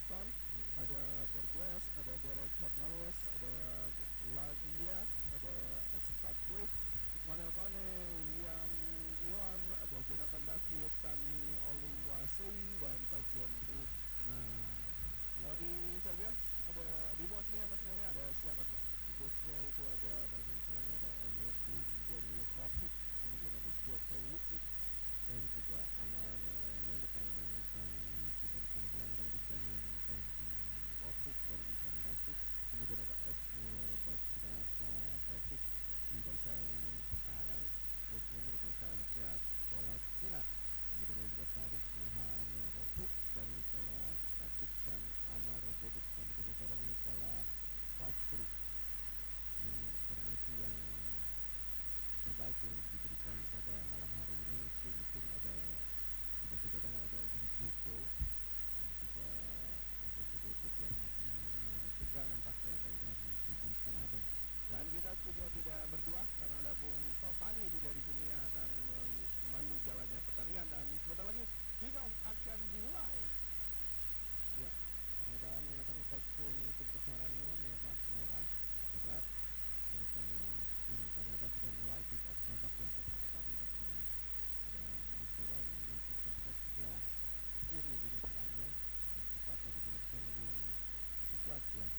Kazakhstan, ada Portugal, ada Borek Cornelius, ada Latvia, ada Staklik, Ismail Pane, Liam Ilan, ada Jonathan David, Tani Oluwasewi, dan Tajon Wood. Nah, kalau di Serbia ada di Bosnia maksudnya ada siapa tuh? Di Bosnia itu ada barisan serangnya ada Emir Bungoni Rofik, kemudian ada Joko Lukuk, dan juga Amar Melik yang mengisi barisan gelandang di bagian Tanti Rofik dan Ivan Dasuk, kemudian ada Esmil Batra Sarefik di barisan pertahanan. Bosnia menggunakan Siat Kolasinac, kemudian juga Tarik Muhammad Rofik dan Nikola Katic dan Amar Bobuk, dan juga gawang Nikola Pasrik. Di formasi yang terbaik yang diberikan pada malam hari ini itu mungkin ada di bangku cadangan ada Ubin Joko dan juga ada Sebutuk yang masih mengalami cedera nampaknya dari tubuh Kanada. Dan kita juga tidak berdua karena ada Bung Taufani juga di sini yang akan memandu jalannya pertandingan, dan sebentar lagi kick off akan dimulai. Ya, Kanada mengenakan kostum kebesarannya merah-merah berat. Barisan tim Kanada sudah mulai kick off babak yang pertama tadi dan sangat sudah mencoba mengisi cepat sebelah kiri lini serangnya dan cepat tadi nomor punggung 17 ya.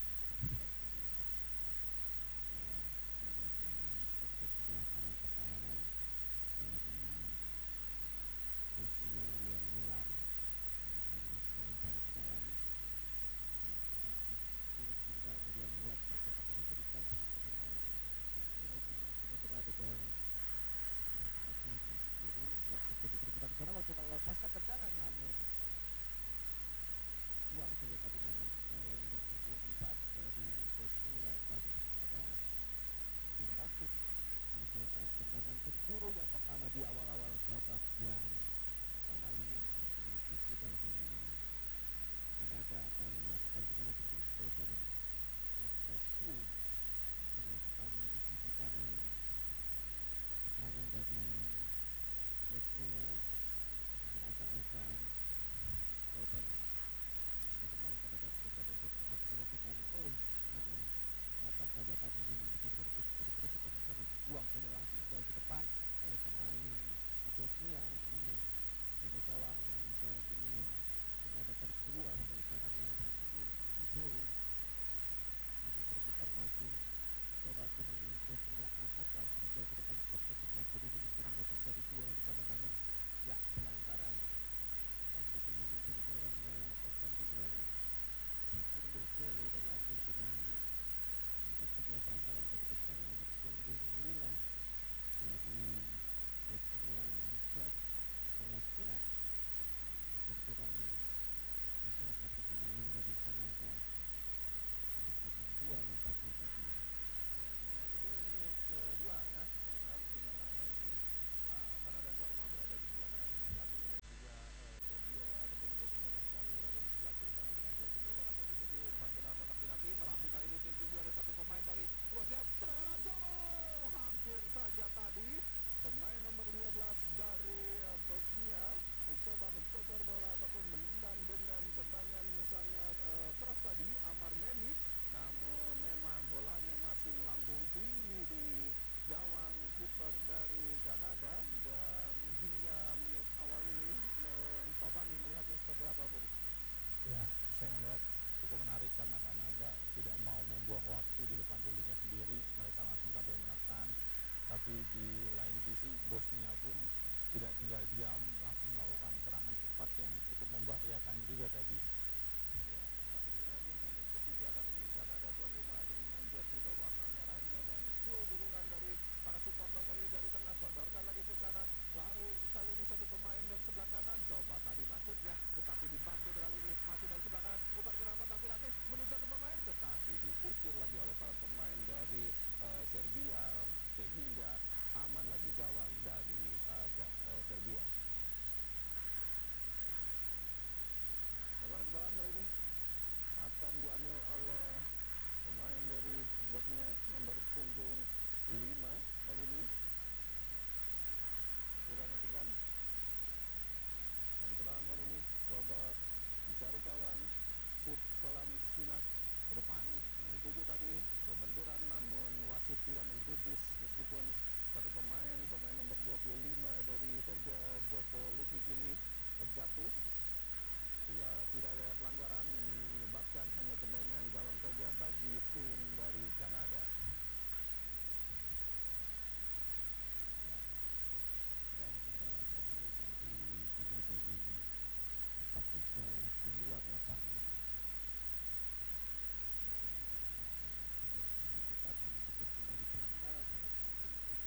Berada di sektor sebelah kanan pertahanan dari Bosnia, Lian Milar akan melakukan lemparan ke dalam. Pintar Lian Milar bercetak akan diberikan kepada pemain mulai sudah berada dalam aksi kiri. Ya, terjadi perebutan sana mencoba melepaskan tendangan namun buang saja tadi memang oleh nomor punggung 4 dari Bosnia Karis Muda Rumovic menghasilkan tendangan penjuru yang pertama di awal-awal babak yang pertama ini. Musuh dari Kanada akan melakukan tendangan penjuru sebagai ini. Estatiu akan melakukan di sisi kanan pertahanan dari Bosnia berancang-ancang Sultan bermain pada beberapa Bosnia itu lakukan serangan datar saja tadi ini bisa berebut dari perebutan di sana, buang saja langsung jauh ke depan oleh pemain Bosnia, namun dari gawang dari Kanada tadi keluar dari serangnya langsung jauh. Jadi perebutan masih coba Bosnia angkat langsung jauh ke depan ke sebelah kiri dan serangnya terjadi dua di sana, namun ya pelanggaran masih memimpin jalannya pertandingan. Facundo Solo dari Argentina ini angkat sebuah pelanggaran tadi berikan nomor punggung 5 dari Bosnia Siat Kolasinac, benturan salah satu pemain dari Kanada nomor punggung 2 nampaknya tadi. Memasuki menit kedua ya pertandingan, di mana kali ini Kanada tuan rumah berada di sebelah kanan kami dan juga Serbia ataupun Bosnia maksud kami berada di sebelah kiri kami dengan jersey berwarna putih-putih. Umpan ke dalam kotak penalti melambung kali ini tim tujuh, ada satu pemain dari Bosnia, tendangan Zoro hampir saja tadi pemain nomor 15 dari Bosnia mencoba mencotor bola ataupun menendang dengan tendangan sangat keras tadi Amar Melik, namun memang bolanya masih melambung tinggi di gawang kiper dari Kanada. Dan hingga menit awal ini Topani melihatnya seperti apa, Bung? Ya, saya melihat cukup menarik karena Kanada tidak mau membuang waktu di depan publiknya sendiri, mereka langsung tampil menekan. Tapi di lain sisi Bosnia pun tidak tinggal diam, langsung melakukan